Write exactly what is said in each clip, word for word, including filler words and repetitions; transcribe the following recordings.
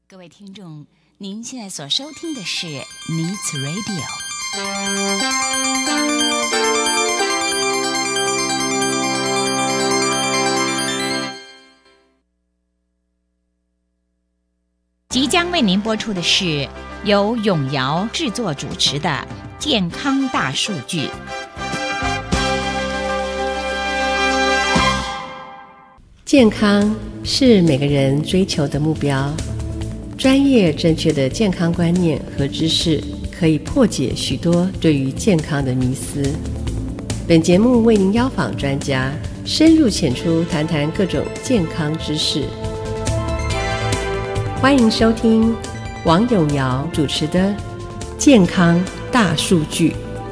各位听众，您现在所收听的是 Needs Radio。即将为您播出的是由永尧制作主持的《健康大数据》。 健康是每个人追求的目标。专业正确的健康观念和知识，可以破解许多对于健康的迷思。本节目为您邀访专家，深入浅出谈谈各种健康知识。欢迎收听王永尧主持的《健康大数据》。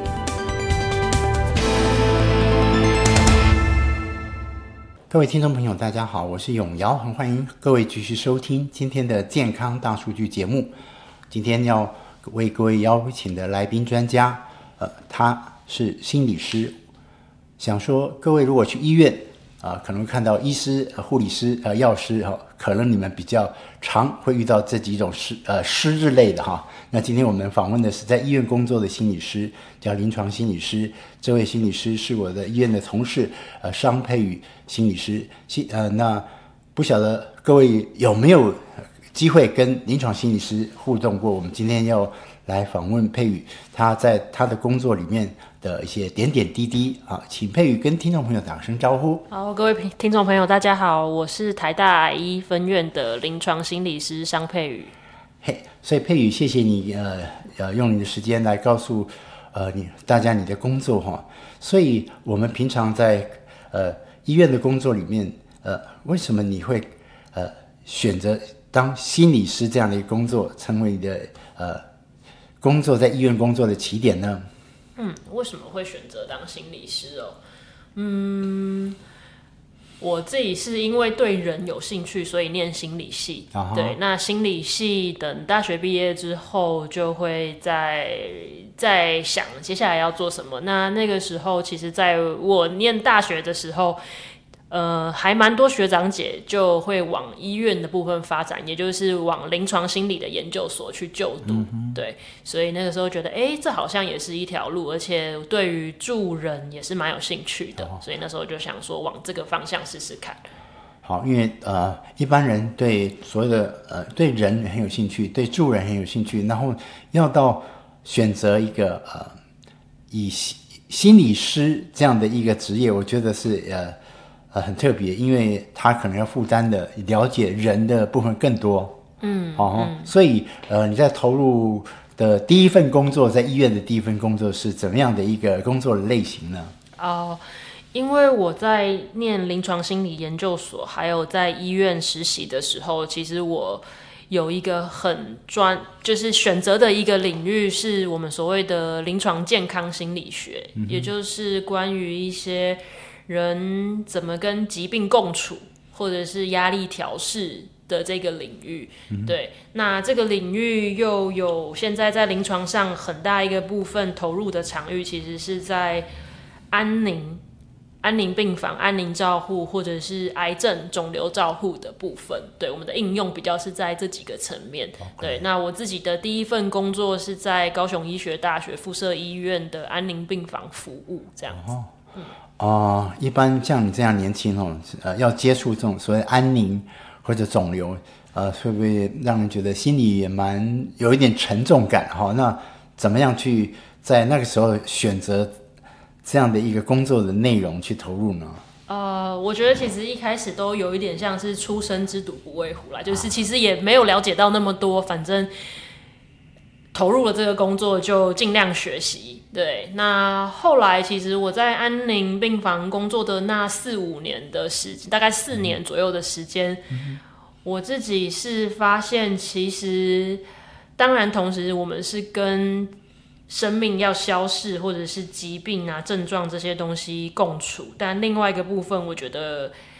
各位听众朋友大家好，我是永尧，很欢迎各位继续收听今天的健康大数据节目。今天要为各位邀请的来宾专家呃，他是心理师。想说各位如果去医院呃、可能看到医师、呃、护理师、呃、药师、呃、可能你们比较常会遇到这几种师呃师之类的哈。那今天我们访问的是在医院工作的心理师，叫临床心理师。这位心理师是我的医院的同事，呃，商佩宇心理师。呃，那不晓得各位有没有机会跟临床心理师互动过？我们今天要来访问佩宇，他在他的工作里面的一些点点滴滴啊，请佩宇跟听众朋友打声招呼。 好，各位听众朋友，大家好，我是台大医分院的临床心理师商佩宇。 嘿、hey, 所以佩宇，谢谢你呃呃用你的时间来告诉呃你大家你的工作哈。所以我们平常在呃医院的工作里面，呃，为什么你会呃选择当心理师这样的一个工作，成为你的呃工作在医院工作的起点呢？ 嗯，为什么会选择当心理师哦？嗯，我自己是因为对人有兴趣，所以念心理系。Uh-huh. 对，那心理系等大学毕业之后，就会在在想接下来要做什么。那那个时候，其实在我念大学的时候，呃，还蛮多学长姐就会往医院的部分发展，也就是往临床心理的研究所去就读。嗯、对，所以那个时候觉得，哎，这好像也是一条路，而且对于助人也是蛮有兴趣的，哦、所以那时候就想说往这个方向试试看。 好，因为呃，一般人对所谓的呃对人很有兴趣，对助人很有兴趣，然后要到选择一个呃以心理师这样的一个职业，我觉得是呃。呃，很特别，因为他可能要负担的了解人的部分更多，嗯，哦，嗯、所以呃，你在投入的第一份工作，在医院的第一份工作是怎么样的一个工作的类型呢？ 哦，因为我在念临床心理研究所，还有在医院实习的时候，其实我有一个很专，就是选择的一个领域，是我们所谓的临床健康心理学，嗯、也就是关于一些人怎么跟疾病共处，或者是压力调适的这个领域、嗯、对，那这个领域又有现在在临床上很大一个部分投入的场域，其实是在安宁安宁病房、安宁照护，或者是癌症肿瘤照护的部分。对，我们的应用比较是在这几个层面。Okay. 对，那我自己的第一份工作是在高雄医学大学附设医院的安宁病房服务，这样子。哦嗯哦，一般像你这样年轻哦，呃，要接触这种所谓安宁或者肿瘤，呃，会不会让人觉得心里也蛮有一点沉重感哈、哦？那怎么样去在那个时候选择这样的一个工作的内容去投入呢？ 呃，我觉得其实一开始都有一点像是初生之犊不畏虎啦，就是其实也没有了解到那么多，反正投入了这个工作就尽量学习。对，那后来其实我在安宁病房工作的那四五年的时间，大概四年左右的时间、嗯，我自己是发现，其实当然同时我们是跟生命要消逝或者是疾病啊症状这些东西共处，但另外一个部分，我觉得